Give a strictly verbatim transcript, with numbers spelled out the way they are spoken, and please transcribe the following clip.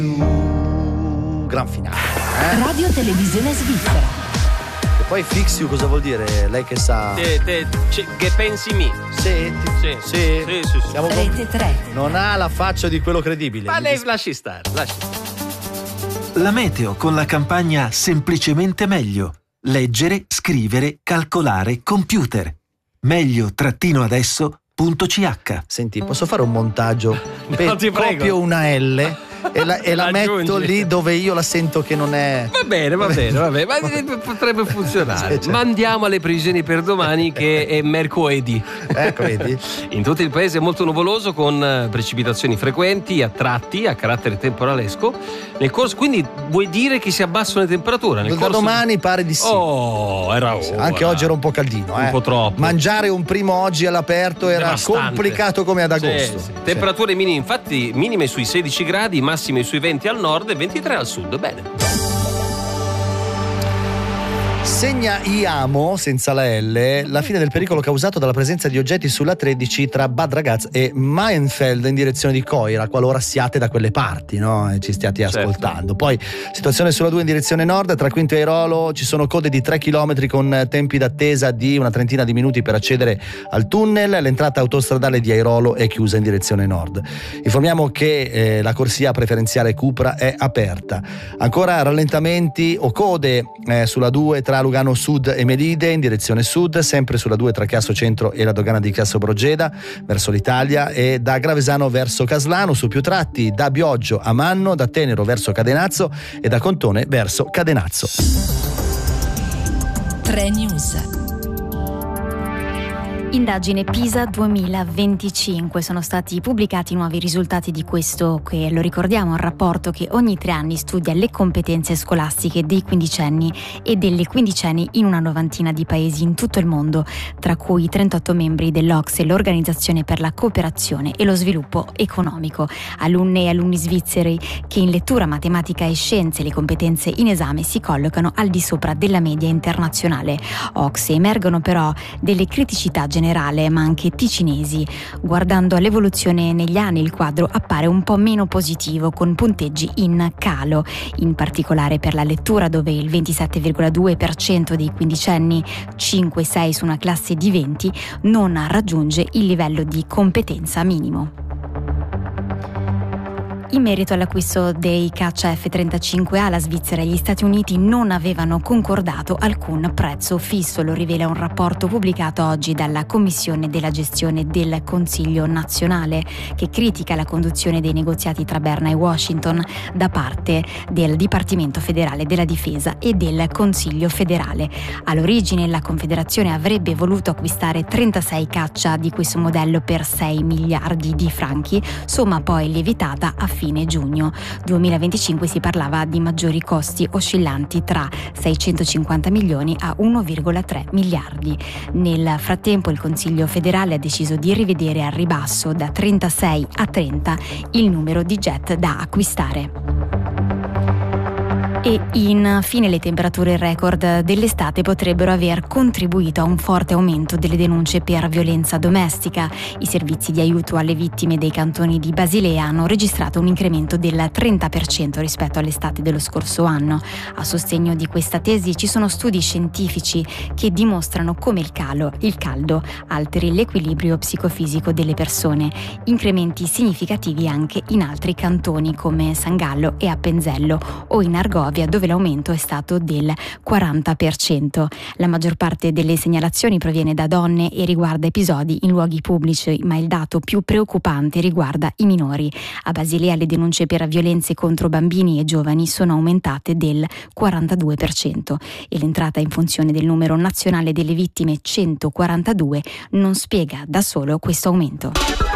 Gran finale. Eh? Radio Televisione Svizzera. E poi fix you cosa vuol dire? Lei che sa. Te, te, c- che pensi mi? Sì, Sì, sì. sì, sì, sì. Siamo con- Rete tre. Non ha la faccia di quello credibile. Ma Mi lei dis- lasci stare, lasci stare. La meteo con la campagna Semplicemente meglio. Leggere, scrivere, calcolare, computer. Meglio-adesso.ch. Senti, posso fare un montaggio? No, ti prego. Copio una L e la, e la Aggiungi. metto lì dove io la sento che non è. Va bene, va bene, va bene, ma potrebbe funzionare. Sì, certo. Ma andiamo alle previsioni per domani, che è mercoledì. Ecco, vedi? In tutto il paese è molto nuvoloso, con eh, precipitazioni frequenti a tratti a carattere temporalesco. Nel corso, quindi vuoi dire che si abbassano le temperature? Nel Da corso... domani pare di sì. Oh, era ora. Anche oggi era un po' caldino, Un eh. po' troppo. Mangiare un primo oggi all'aperto era Devastante. complicato come ad agosto. Sì, sì. Temperature minime, infatti minime sui sedici gradi, massime sui venti al nord e ventitré al sud. Bene. Segna IAMO, senza la L, la fine del pericolo causato dalla presenza di oggetti sulla tredici tra Bad Ragaz e Maienfeld in direzione di Coira, qualora siate da quelle parti, no? E ci stiate Certo. ascoltando. Poi situazione sulla due in direzione nord, tra Quinto e Airolo ci sono code di tre chilometri con tempi d'attesa di una trentina di minuti per accedere al tunnel. L'entrata autostradale di Airolo è chiusa in direzione nord. Informiamo che eh, la corsia preferenziale Cupra è aperta. Ancora rallentamenti o code eh, sulla due tra Lugano Sud e Melide in direzione sud, sempre sulla due tra Chiasso Centro e la dogana di Chiasso Brogeda verso l'Italia, e da Gravesano verso Caslano su più tratti, da Bioggio a Manno, da Tenero verso Cadenazzo e da Contone verso Cadenazzo. tre News. Indagine PISA duemilaventicinque. Sono stati pubblicati nuovi risultati di questo, che lo ricordiamo, un rapporto che ogni tre anni studia le competenze scolastiche dei quindicenni e delle quindicenni in una novantina di paesi in tutto il mondo, tra cui trentotto membri dell'Ocse, l'Organizzazione per la Cooperazione e lo Sviluppo Economico. Alunne e alunni svizzeri che in lettura, matematica e scienze le competenze in esame si collocano al di sopra della media internazionale. Ocse. Emergono però delle criticità generali generale, ma anche ticinesi. Guardando all'evoluzione negli anni, il quadro appare un po' meno positivo, con punteggi in calo, in particolare per la lettura, dove il ventisette virgola due per cento dei quindicenni, cinque sei su una classe di venti, non raggiunge il livello di competenza minimo. In merito all'acquisto dei caccia F trentacinque A, la Svizzera e gli Stati Uniti non avevano concordato alcun prezzo fisso, lo rivela un rapporto pubblicato oggi dalla Commissione della gestione del Consiglio nazionale, che critica la conduzione dei negoziati tra Berna e Washington da parte del Dipartimento federale della difesa e del Consiglio federale. All'origine la Confederazione avrebbe voluto acquistare trentasei caccia di questo modello per sei miliardi di franchi, somma poi lievitata a fine giugno duemilaventicinque. Si parlava di maggiori costi oscillanti tra seicentocinquanta milioni a uno virgola tre miliardi. Nel frattempo il Consiglio federale ha deciso di rivedere al ribasso da trentasei a trenta il numero di jet da acquistare. E infine le temperature record dell'estate potrebbero aver contribuito a un forte aumento delle denunce per violenza domestica. I servizi di aiuto alle vittime dei cantoni di Basilea hanno registrato un incremento del trenta per cento rispetto all'estate dello scorso anno. A sostegno di questa tesi ci sono studi scientifici che dimostrano come il calo, il caldo alteri l'equilibrio psicofisico delle persone. Incrementi significativi anche in altri cantoni come San Gallo e Appenzello o in Argovia, dove l'aumento è stato del quaranta per cento. La maggior parte delle segnalazioni proviene da donne e riguarda episodi in luoghi pubblici, ma il dato più preoccupante riguarda i minori. A Basilea le denunce per violenze contro bambini e giovani sono aumentate del quarantadue per cento e l'entrata in funzione del numero nazionale delle vittime, centoquarantadue, non spiega da solo questo aumento.